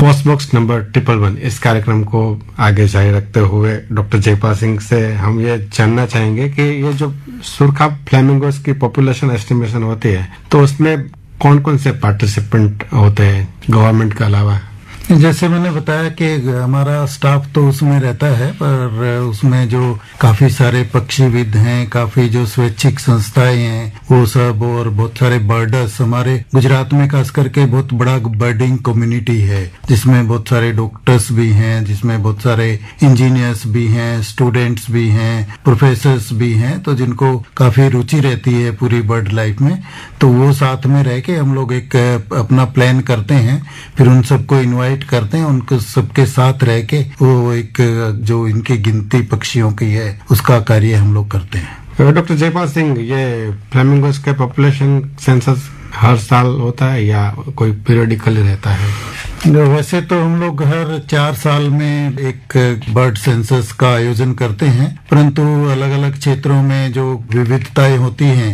Post box number 111 इस कार्यक्रम को आगे जारी रखते हुए डॉक्टर जयपाल सिंह से हम ये जानना चाहेंगे कि ये जो सुरखा फ्लेमिंगोस की पॉपुलेशन एस्टिमेशन होती है तो उसमें कौन कौन से पार्टिसिपेंट होते हैं गवर्नमेंट के अलावा? जैसे मैंने बताया कि हमारा स्टाफ तो उसमें रहता है, पर उसमें जो काफी सारे पक्षीविद हैं, काफी जो स्वैच्छिक संस्थाएं हैं वो सब, और बहुत सारे बर्डर्स, हमारे गुजरात में खास करके बहुत बड़ा बर्डिंग कम्युनिटी है जिसमें बहुत सारे डॉक्टर्स भी हैं, जिसमें बहुत सारे इंजीनियर्स भी हैं, स्टूडेंट्स भी हैं, प्रोफेसर्स भी हैं, तो जिनको काफी रुचि रहती है पूरी बर्ड लाइफ में, तो वो साथ में रह के हम लोग एक अपना प्लान करते हैं, फिर उन सबको इन्वाइट करते हैं, उनको सबके साथ रह के वो एक जो इनकी गिनती पक्षियों की है उसका कार्य हम लोग करते हैं। डॉक्टर जयपाल सिंह, ये फ्लेमिंगोस के पॉपुलेशन सेंसस हर साल होता है या कोई पीरियडिकली रहता है? वैसे तो हम लोग हर 4 साल में एक बर्ड सेंसस का आयोजन करते हैं, परंतु अलग अलग क्षेत्रों में जो विविधताएं होती हैं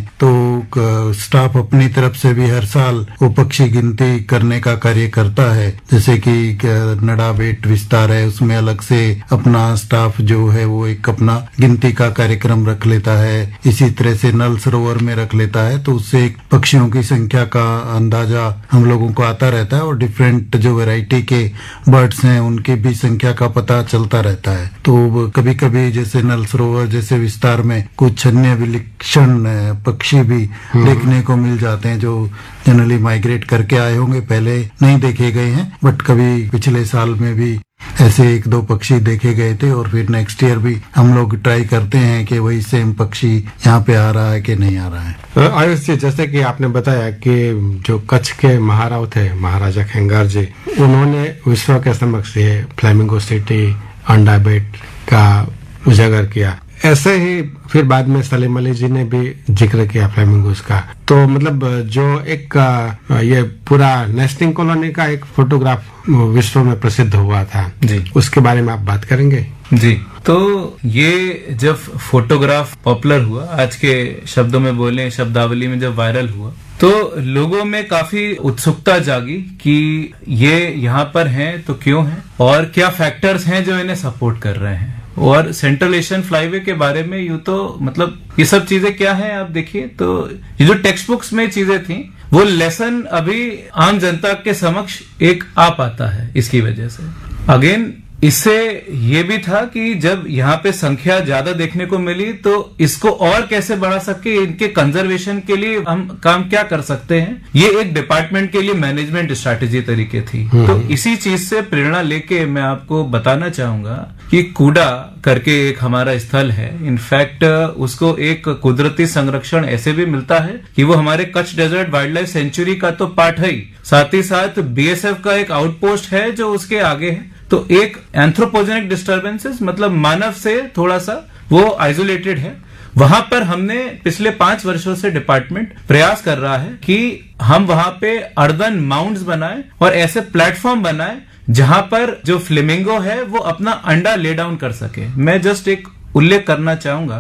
तो स्टाफ अपनी तरफ से भी हर साल वो पक्षी गिनती करने का कार्य करता है। जैसे कि नडा बेट विस्तार है, उसमें अलग से अपना स्टाफ जो है वो एक अपना गिनती का कार्यक्रम रख लेता है। इसी तरह से नल सरोवर में रख लेता है, तो उससे पक्षियों की संख्या का अंदाजा हम लोगों को आता रहता है और डिफरेंट जो वैरायटी के बर्ड्स हैं उनकी भी संख्या का पता चलता रहता है। तो कभी कभी जैसे नल सरोवर जैसे विस्तार में कुछ अन्य विलक्षण पक्षी भी देखने को मिल जाते हैं जो जनरली माइग्रेट करके आए होंगे, पहले नहीं देखे गए हैं, बट कभी पिछले साल में भी ऐसे 1-2 पक्षी देखे गए थे, और फिर नेक्स्ट ईयर भी हम लोग ट्राई करते हैं कि वही सेम पक्षी यहाँ पे आ रहा है कि नहीं आ रहा है। आयुष जी, जैसे कि आपने बताया कि जो कच्छ के महाराव थे महाराजा खेंगार जी, उन्होंने विश्व के समक्ष ये फ्लेमिंगो सिटी अंडा बेट का उजागर किया, ऐसे ही फिर बाद में सलीम अली जी ने भी जिक्र किया फ्लेमिंगोस का। तो मतलब जो एक ये पूरा नेस्टिंग कॉलोनी का एक फोटोग्राफ विश्व में प्रसिद्ध हुआ था जी, उसके बारे में आप बात करेंगे? जी, तो ये जब फोटोग्राफ पॉपुलर हुआ, आज के शब्दों में बोले शब्दावली में जब वायरल हुआ, तो लोगों में काफी उत्सुकता जागी कि ये यहाँ पर हैं तो क्यों हैं और क्या फैक्टर्स हैं जो इन्हें सपोर्ट कर रहे हैं। और सेंट्रल एशियन फ्लाईवे के बारे में यूं तो मतलब ये सब चीजें क्या हैं आप देखिए, तो ये जो टेक्स्ट बुक्स में चीजें थी वो लेसन अभी आम जनता के समक्ष एक आ पाता है इसकी वजह से। अगेन इससे ये भी था कि जब यहाँ पे संख्या ज्यादा देखने को मिली तो इसको और कैसे बढ़ा सके, इनके कंजर्वेशन के लिए हम काम क्या कर सकते हैं, ये एक डिपार्टमेंट के लिए मैनेजमेंट स्ट्रैटेजी तरीके थी। तो इसी चीज से प्रेरणा लेके मैं आपको बताना चाहूंगा कि कूडा करके एक हमारा स्थल है, इनफैक्ट उसको एक कुदरती संरक्षण ऐसे भी मिलता है कि वो हमारे Kutch desert wild life sanctuary का तो पार्ट है ही, साथ ही साथ बीएसएफ का एक आउटपोस्ट है जो उसके आगे है। तो एक एंथ्रोपोजेनिक डिस्टर्बेंसेस मतलब मानव से थोड़ा सा वो आइसोलेटेड है। वहां पर हमने पिछले 5 वर्षों से डिपार्टमेंट प्रयास कर रहा है कि हम वहां पे अर्दन माउंट्स बनाए और ऐसे प्लेटफॉर्म बनाए जहां पर जो फ्लेमिंगो है वो अपना अंडा ले डाउन कर सके। मैं जस्ट एक उल्लेख करना चाहूंगा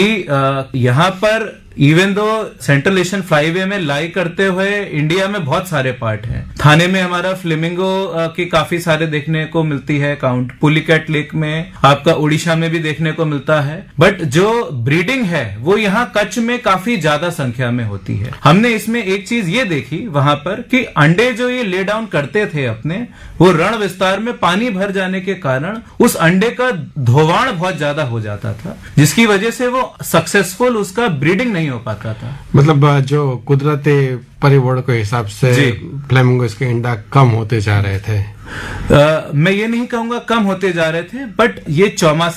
कि यहाँ पर even though central Asian flyway में लाई करते हुए इंडिया में बहुत सारे पार्ट हैं। थाने में हमारा फ्लेमिंगो की काफी सारे देखने को मिलती है काउंट, पुलिकैट लेक में आपका उड़ीसा में भी देखने को मिलता है, बट जो ब्रीडिंग है वो यहाँ कच्छ में काफी ज्यादा संख्या में होती है। हमने इसमें एक चीज ये देखी वहां पर कि अंडे जो ये ले डाउन करते थे अपने, वो रण विस्तार में पानी भर जाने के कारण उस अंडे का धोवाण बहुत ज्यादा हो जाता था, जिसकी वजह से वो सक्सेसफुल उसका ब्रीडिंग नहीं हो पाता था। मतलब जो कुदरती परिवर्तन के हिसाब से फ्लेमिंगोस के अंडा कम होते जा रहे थे। मैं ये नहीं कहूंगा कम होते जा रहे थे, बट ये 84